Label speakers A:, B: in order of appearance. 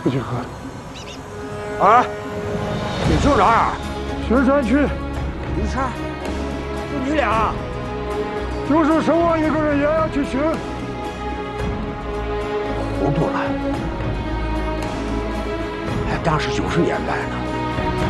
A: 不去喝。
B: 啊，你去哪儿？
A: 雪山去。
B: 云山，就你俩？
A: 就是剩我一个人也要去寻。
B: 糊涂了，还当是90年代呢。